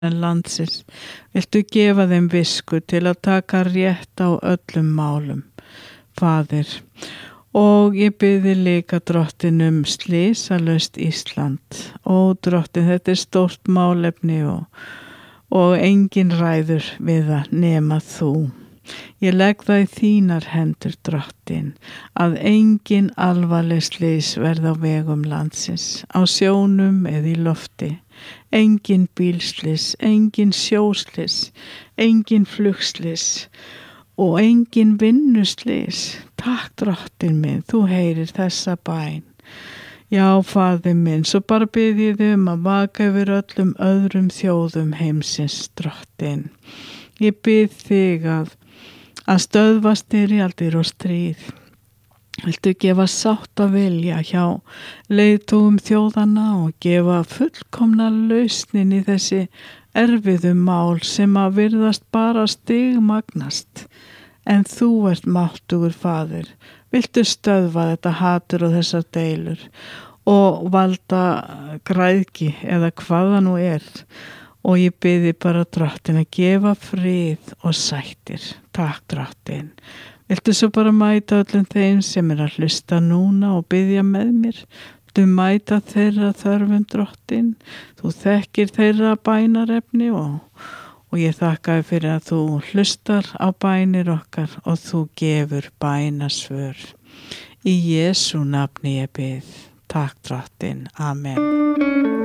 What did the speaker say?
landsins. Viltu gefa þeim visku til að taka rétt á öllum málum, Faðir. Og ég biðji líka Drottin slysalaust Ísland. Ó Drottin, þetta stórt málefni og enginn ræður við það nema þú. Ég legg það í þínar hendur, Drottin, að engin alvarleg slys verði á vegum landsins, á sjónum eða í lofti. Engin bílslys, engin sjóslys, engin flugslys og engin vinnuslys. Takk, Drottin minn, þú heyrir þessa bæn. Já, Faðir minn, svo bara bið ég þig að vaka yfir öllum öðrum þjóðum heimsins, Drottin. Ég bið þig að stöðva styrjaldir og stríð. Viltu gefa sátta vilja hjá leiðtogum þjóðanna og gefa fullkomna lausnin í þessi erfiðu mál sem að virðast bara stigmagnast. En þú ert máttugur, Faðir. Viltu stöðva þetta hatur og þessar deilur og valda græðgi eða hvað það nú er. Og ég biði bara Drottin að gefa frið og sættir. Takk, Drottin. Viltu svo bara mæta öllum þeim sem að hlusta núna og biðja með mér. Viltu mæta þeirra þörfum, Drottin. Þú þekkir þeirra bænarefni og ég þakka þér fyrir að þú hlustar á bænir okkar og þú gefur bænasvör. Í Jesú nafni ég bið. Takk, Drottin. Amen.